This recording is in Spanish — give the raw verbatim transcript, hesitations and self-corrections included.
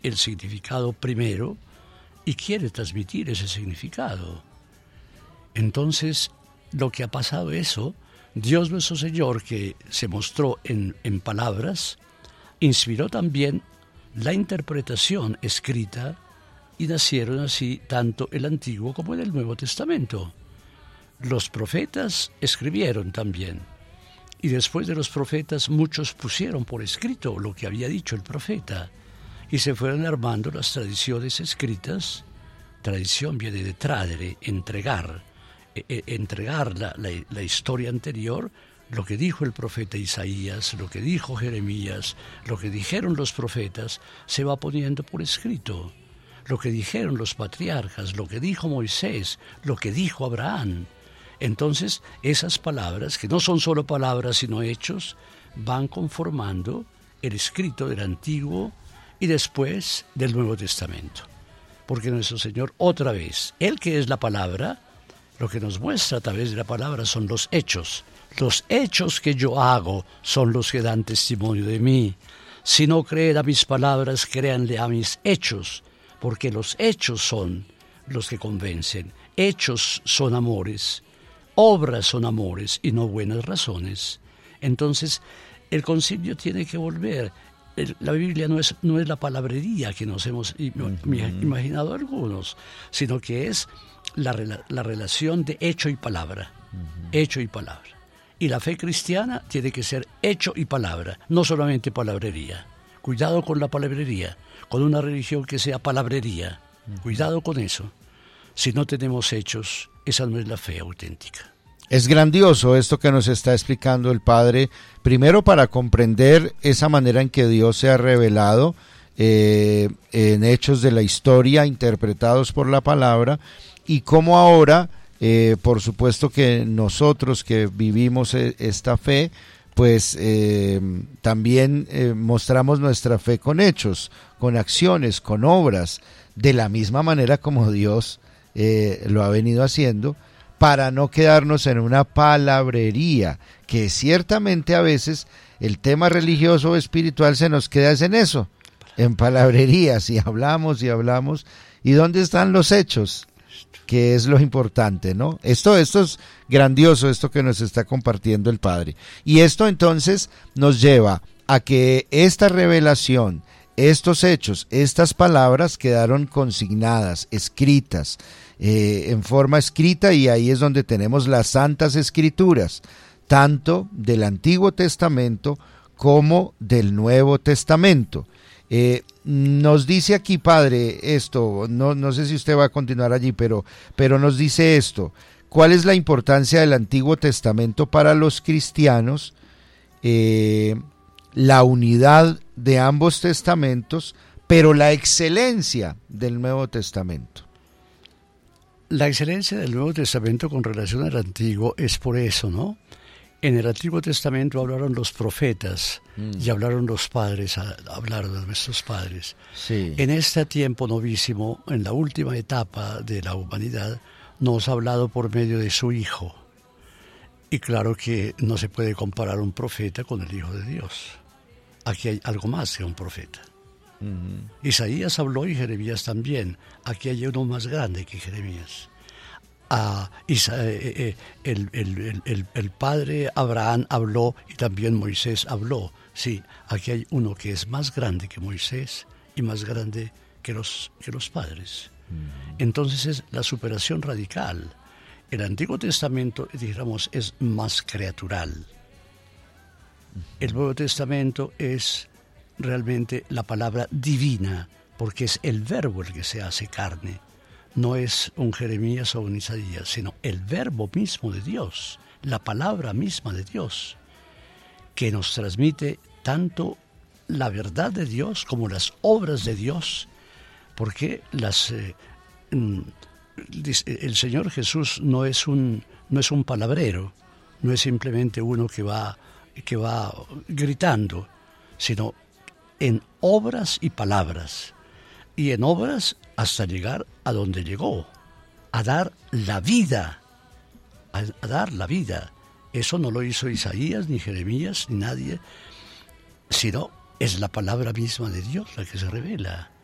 el significado primero y quiere transmitir ese significado. Entonces, lo que ha pasado es eso, Dios nuestro Señor, que se mostró en, en palabras, inspiró también la interpretación escrita y nacieron así tanto el Antiguo como el Nuevo Testamento. Los profetas escribieron también, y después de los profetas muchos pusieron por escrito lo que había dicho el profeta, y se fueron armando las tradiciones escritas. Tradición viene de tradere, entregar, e, e, entregar la, la, la historia anterior, lo que dijo el profeta Isaías, lo que dijo Jeremías, lo que dijeron los profetas, se va poniendo por escrito. Lo que dijeron los patriarcas, lo que dijo Moisés, lo que dijo Abraham. Entonces, esas palabras, que no son solo palabras sino hechos, van conformando el escrito del Antiguo y después del Nuevo Testamento. Porque nuestro Señor, otra vez, Él que es la palabra, lo que nos muestra a través de la palabra son los hechos. Los hechos que yo hago son los que dan testimonio de mí. Si no creen a mis palabras, créanle a mis hechos, porque los hechos son los que convencen. Hechos son amores. Obras son amores y no buenas razones. Entonces, el concilio tiene que volver. El, la Biblia no es, no es la palabrería que nos hemos im- uh-huh. imaginado algunos, sino que es la, la relación de hecho y palabra. Uh-huh. Hecho y palabra. Y la fe cristiana tiene que ser hecho y palabra, no solamente palabrería. Cuidado con la palabrería, con una religión que sea palabrería. Uh-huh. Cuidado con eso. Si no tenemos hechos, esa no es la fe auténtica. Es grandioso esto que nos está explicando el Padre, primero para comprender esa manera en que Dios se ha revelado eh, en hechos de la historia interpretados por la palabra, y cómo ahora, eh, por supuesto que nosotros que vivimos esta fe, pues eh, también eh, mostramos nuestra fe con hechos, con acciones, con obras, de la misma manera como Dios eh, lo ha venido haciendo, para no quedarnos en una palabrería, que ciertamente a veces el tema religioso o espiritual se nos queda en eso, en palabrerías, y hablamos y hablamos, ¿y dónde están los hechos? Que es lo importante, ¿no? Esto, esto es grandioso, esto que nos está compartiendo el Padre. Y esto entonces nos lleva a que esta revelación, estos hechos, estas palabras quedaron consignadas, escritas, eh, en forma escrita, y ahí es donde tenemos las Santas Escrituras, tanto del Antiguo Testamento como del Nuevo Testamento. Eh, nos dice aquí, Padre, esto, no, no sé si usted va a continuar allí, pero, pero nos dice esto: ¿cuál es la importancia del Antiguo Testamento para los cristianos? Eh, la unidad de ambos testamentos, pero la excelencia del Nuevo Testamento. La excelencia del Nuevo Testamento con relación al Antiguo es por eso, ¿no? En el Antiguo Testamento hablaron los profetas mm. y hablaron los padres, hablaron a nuestros padres. Sí. En este tiempo novísimo, en la última etapa de la humanidad, nos ha hablado por medio de su Hijo. Y claro que no se puede comparar un profeta con el Hijo de Dios. Aquí hay algo más que un profeta. Uh-huh. Isaías habló y Jeremías también. Aquí hay uno más grande que Jeremías. Ah, Isa, eh, eh, el, el, el, el padre Abraham habló y también Moisés habló. Sí, aquí hay uno que es más grande que Moisés y más grande que los, que los padres. Uh-huh. Entonces es la superación radical. El Antiguo Testamento, dijéramos, es más creatural. El Nuevo Testamento es realmente la palabra divina, porque es el verbo el que se hace carne. No es un Jeremías o un Isaías, sino el verbo mismo de Dios, la palabra misma de Dios, que nos transmite tanto la verdad de Dios como las obras de Dios, porque las, eh, el Señor Jesús no es un, no es un palabrero, no es simplemente uno que va que va gritando, sino en obras y palabras, y en obras hasta llegar a donde llegó, a dar la vida, a, a dar la vida. Eso no lo hizo Isaías, ni Jeremías, ni nadie, sino es la palabra misma de Dios la que se revela.